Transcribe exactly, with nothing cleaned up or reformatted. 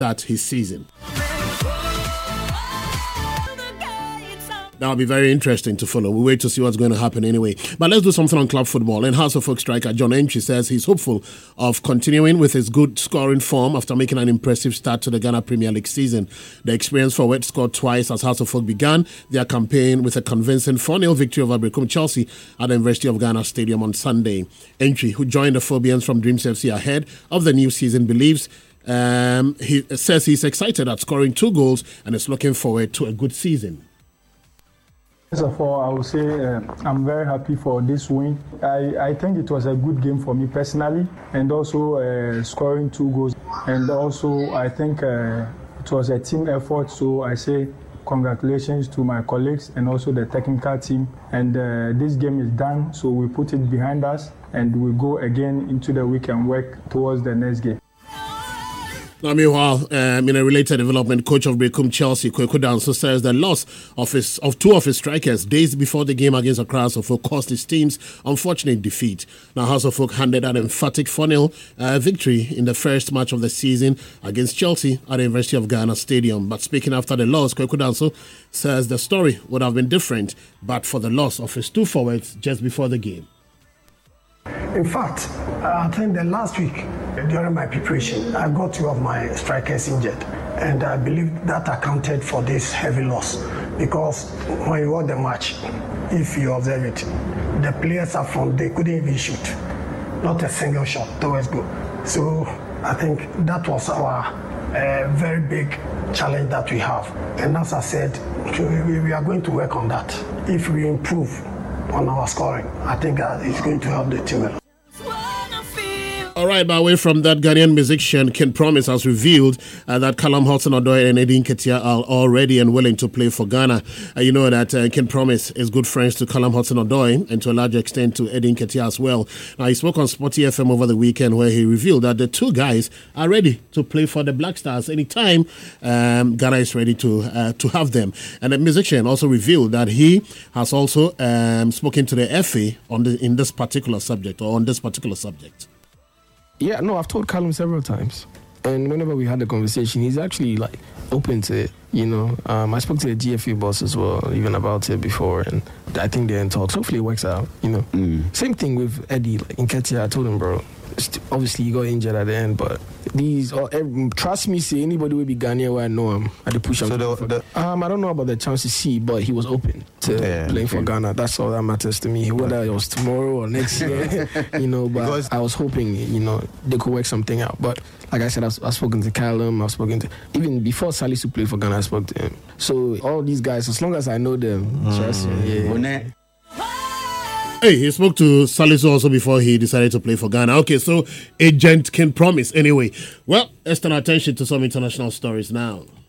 start his season. That'll be very interesting to follow. We'll wait to see what's going to happen anyway. But let's do something on club football. And House of Folk striker John Entry says he's hopeful of continuing with his good scoring form after making an impressive start to the Ghana Premier League season. The experienced forward scored twice as House of Folk began their campaign with a convincing four nil victory over Berekum Chelsea at the University of Ghana Stadium on Sunday. Entry, who joined the Phobians from Dreams F C ahead of the new season, believes um, he says he's excited at scoring two goals and is looking forward to a good season. First of all, I will say uh, I'm very happy for this win. I, I think it was a good game for me personally, and also uh, scoring two goals. And also, I think uh, it was a team effort, so I say congratulations to my colleagues and also the technical team. And uh, this game is done, so we put it behind us and we go again into the week and work towards the next game. Now, meanwhile, um, in a related development, coach of Berekum Chelsea, Kweku Danso, says the loss of his of two of his strikers days before the game against Accra House of Folk cost his team's unfortunate defeat. Now, House of Folk handed an emphatic four nil uh, victory in the first match of the season against Chelsea at the University of Ghana Stadium. But speaking after the loss, Kweku Danso says the story would have been different but for the loss of his two forwards just before the game. In fact, I think the last week during my preparation, I got two of my strikers injured, and I believe that accounted for this heavy loss because when you watch the match, if you observe it, the players up front, they couldn't even shoot, not a single shot towards goal. So I think that was our uh, very big challenge that we have, and as I said, we, we are going to work on that. If we improve on our scoring, I think uh, it's going to help the team a lot. All right, but away from that, Ghanaian musician Ken Promise has revealed uh, that Callum Hudson-Odoi and Eddie Nketiah are all ready and willing to play for Ghana. Uh, you know that uh, Ken Promise is good friends to Callum Hudson-Odoi and to a large extent to Eddie Nketiah as well. Now, he spoke on Sporty F M over the weekend where he revealed that the two guys are ready to play for the Black Stars anytime um, Ghana is ready to uh, to have them. And the musician also revealed that he has also um, spoken to the F A on the, in this particular subject or on this particular subject. Yeah, no, I've told Callum several times. And whenever we had the conversation, he's actually like open to it, you know. Um, I spoke to the G F A boss as well, even about it before, and I think they're in talks. Hopefully it works out, you know. Mm. Same thing with Eddie, like Nketiah. I told him, bro, obviously he got injured at the end, but these, oh, trust me, say anybody will be Ghanaian where I know him, I did push him. So the, the, um, I don't know about the chance to see, but he was open to yeah, playing okay. for Ghana. That's all that matters to me. Whether it was tomorrow or next year, you know. But because I was hoping, you know, they could work something out. But like I said, I've, I've spoken to Callum. I've spoken to even before Salisu played for Ghana. I spoke to him. So all these guys, as long as I know them, mm. trust me. Yeah. Hey, he spoke to Salisu also before he decided to play for Ghana. Okay, so agent Ken Promise. Anyway, well, let's turn our attention to some international stories now.